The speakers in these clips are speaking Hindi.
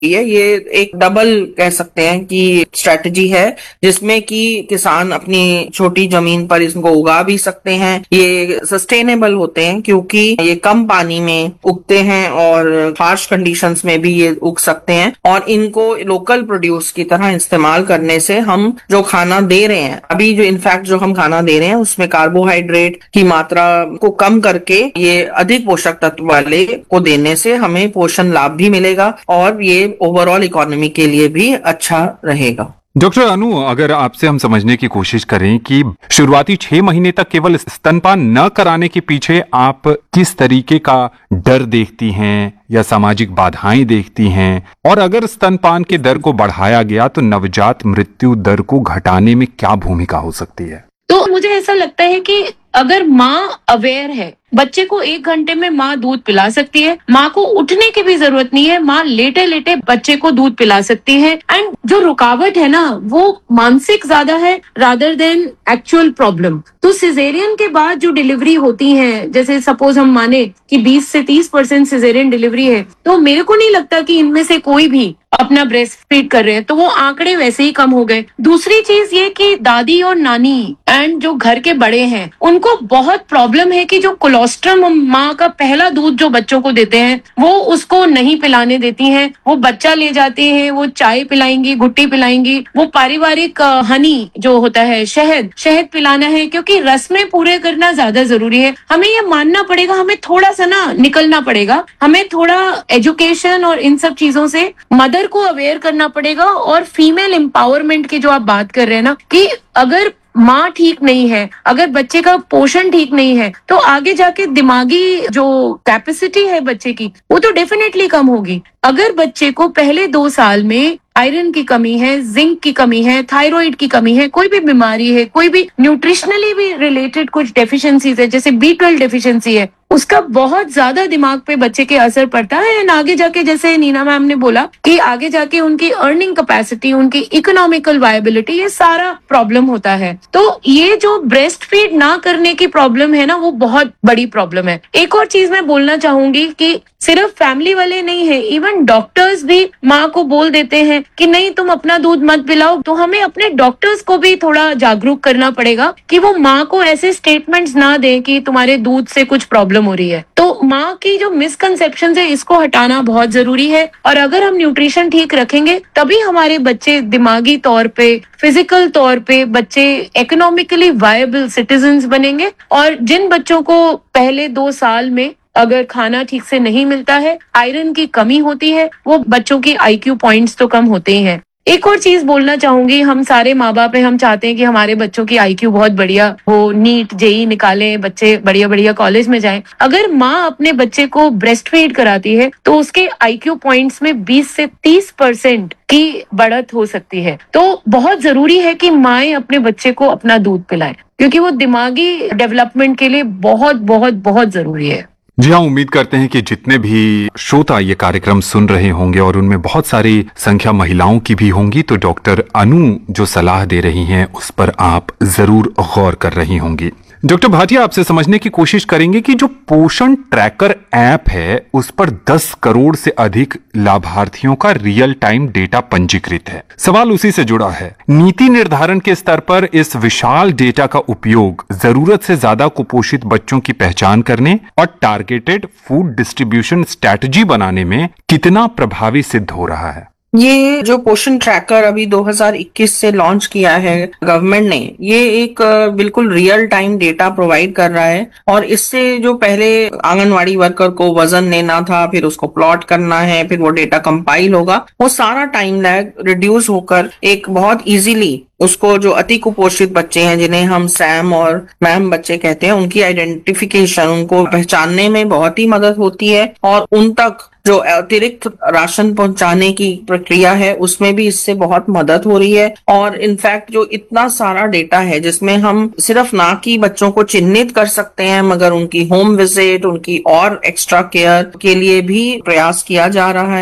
ये एक डबल कह सकते हैं कि स्ट्रेटजी है, जिसमें कि किसान अपनी छोटी जमीन पर इसको उगा भी सकते हैं। ये सस्टेनेबल होते हैं क्योंकि ये कम पानी में उगते हैं और हार्श कंडीशंस में भी ये उग सकते हैं, और इनको लोकल प्रोड्यूस की तरह इस्तेमाल करने से हम जो खाना दे रहे हैं अभी, जो इनफैक्ट जो हम खाना दे रहे हैं उसमें कार्बोहाइड्रेट की मात्रा को कम करके ये अधिक पोषक तत्व वाले को देने से हमें पोषण लाभ भी मिलेगा और ये ओवरऑल इकोनॉमी के लिए भी अच्छा रहेगा। डॉक्टर अनु, अगर आपसे हम समझने की कोशिश करें कि शुरुआती 6 महीने तक केवल स्तनपान न कराने के पीछे आप किस तरीके का डर देखती हैं या सामाजिक बाधाएं देखती हैं, और अगर स्तनपान के दर को बढ़ाया गया तो नवजात मृत्यु दर को घटाने में क्या भूमिका हो सकती है? तो मुझे ऐसा लगता है कि अगर माँ अवेयर है, बच्चे को 1 घंटे में माँ दूध पिला सकती है, माँ को उठने की भी जरूरत नहीं है, माँ लेटे लेटे बच्चे को दूध पिला सकती है। एंड जो रुकावट है ना वो मानसिक ज्यादा है रादर देन एक्चुअल प्रॉब्लम। तो सिजेरियन के बाद जो डिलीवरी होती है, जैसे सपोज हम माने कि 20 से 30% सिजेरियन डिलीवरी है, तो मेरे को नहीं लगता कि इनमें से कोई भी अपना ब्रेस्ट फीड कर रहे हैं, तो वो आंकड़े वैसे ही कम हो गए। दूसरी चीज ये कि दादी और नानी एंड जो घर के बड़े हैं उनको बहुत प्रॉब्लम है कि जो कोलोस्ट्रम माँ का पहला दूध जो बच्चों को देते हैं वो उसको नहीं पिलाने देती हैं। वो बच्चा ले जाते हैं, वो चाय पिलाएंगी, घुट्टी पिलाएंगी, वो पारिवारिक हनी जो होता है शहद पिलाना है, क्योंकि रस्में पूरे करना ज्यादा जरूरी है। हमें ये मानना पड़ेगा, हमें थोड़ा सा ना निकलना पड़ेगा, हमें थोड़ा एजुकेशन और इन सब चीजों से मदर को अवेयर करना पड़ेगा। और फीमेल एम्पावरमेंट की जो आप बात कर रहे हैं ना, कि अगर माँ ठीक नहीं है, अगर बच्चे का पोषण ठीक नहीं है, तो आगे जाके दिमागी जो कैपेसिटी है बच्चे की वो तो डेफिनेटली कम होगी। अगर बच्चे को पहले 2 साल में आयरन की कमी है, जिंक की कमी है, थायराइड की कमी है, कोई भी बीमारी है, कोई भी न्यूट्रिशनली भी रिलेटेड कुछ डेफिशिएंसीज है, जैसे B12 डेफिशिएंसी है, उसका बहुत ज्यादा दिमाग पे बच्चे के असर पड़ता है। एंड आगे जाके, जैसे नीना मैम ने बोला कि आगे जाके उनकी अर्निंग कैपेसिटी, उनकी इकोनॉमिकल वायबिलिटी, ये सारा प्रॉब्लम होता है। तो ये जो ब्रेस्ट फीड ना करने की प्रॉब्लम है ना, वो बहुत बड़ी प्रॉब्लम है। एक और चीज मैं बोलना चाहूंगी कि सिर्फ फैमिली वाले नहीं है, इवन डॉक्टर्स भी माँ को बोल देते हैं कि नहीं तुम अपना दूध मत पिलाओ। तो हमें अपने डॉक्टर्स को भी थोड़ा जागरूक करना पड़ेगा कि वो माँ को ऐसे स्टेटमेंट्स ना दे कि तुम्हारे दूध से कुछ प्रॉब्लम हो रही है। तो माँ की जो मिसकंसेप्शन है इसको हटाना बहुत जरूरी है। और अगर हम न्यूट्रिशन ठीक रखेंगे तभी हमारे बच्चे दिमागी तौर पे, फिजिकल तौर पे बच्चे इकोनॉमिकली वायबल सिटीजन्स बनेंगे। और जिन बच्चों को पहले 2 साल में अगर खाना ठीक से नहीं मिलता है, आयरन की कमी होती है, वो बच्चों की IQ पॉइंट्स तो कम होते ही हैं। एक और चीज बोलना चाहूंगी, हम सारे माँ बाप हैं, हम चाहते हैं कि हमारे बच्चों की IQ बहुत बढ़िया हो, नीट JEE निकाले, बच्चे बढ़िया बढ़िया कॉलेज में जाएं। अगर माँ अपने बच्चे को ब्रेस्ट फीड कराती है तो उसके IQ पॉइंट्स में 20 से 30% की बढ़त हो सकती है। तो बहुत जरूरी है कि माएं अपने बच्चे को अपना दूध पिलाएं, क्योंकि वो दिमागी डेवलपमेंट के लिए बहुत बहुत बहुत जरूरी है। जी हाँ, उम्मीद करते हैं कि जितने भी श्रोता ये कार्यक्रम सुन रहे होंगे और उनमें बहुत सारी संख्या महिलाओं की भी होंगी, तो डॉक्टर अनु जो सलाह दे रही हैं उस पर आप जरूर गौर कर रही होंगी। डॉक्टर भाटिया, आपसे समझने की कोशिश करेंगे कि जो पोषण ट्रैकर ऐप है उस पर 10 करोड़ से अधिक लाभार्थियों का रियल टाइम डेटा पंजीकृत है। सवाल उसी से जुड़ा है, नीति निर्धारण के स्तर पर इस विशाल डेटा का उपयोग जरूरत से ज्यादा कुपोषित बच्चों की पहचान करने और टारगेटेड फूड डिस्ट्रीब्यूशन स्ट्रैटेजी बनाने में कितना प्रभावी सिद्ध हो रहा है? ये जो पोषण ट्रैकर अभी 2021 से लॉन्च किया है गवर्नमेंट ने, ये एक बिल्कुल रियल टाइम डेटा प्रोवाइड कर रहा है। और इससे जो पहले आंगनवाड़ी वर्कर को वजन लेना था, फिर उसको प्लॉट करना है, फिर वो डेटा कंपाइल होगा, वो सारा टाइम लैग रिड्यूस होकर एक बहुत इजीली उसको, जो अति कुपोषित बच्चे हैं जिन्हें हम सैम और मैम बच्चे कहते हैं, उनकी आइडेंटिफिकेशन, उनको पहचानने में बहुत ही मदद होती है। और उन तक जो अतिरिक्त राशन पहुंचाने की प्रक्रिया है उसमें भी इससे बहुत मदद हो रही है। और इनफैक्ट जो इतना सारा डेटा है जिसमें हम सिर्फ ना कि बच्चों को चिन्हित कर सकते हैं, मगर उनकी होम विजिट, उनकी और एक्स्ट्रा केयर के लिए भी प्रयास किया जा रहा है।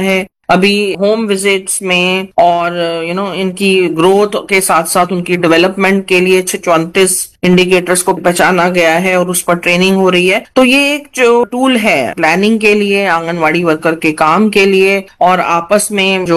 अभी होम विजिट्स में और इनकी ग्रोथ के साथ साथ उनकी डेवलपमेंट के लिए 34 इंडिकेटर्स को पहचाना गया है और उस पर ट्रेनिंग हो रही है। तो ये एक जो टूल है प्लानिंग के लिए, आंगनवाड़ी वर्कर के काम के लिए और आपस में जो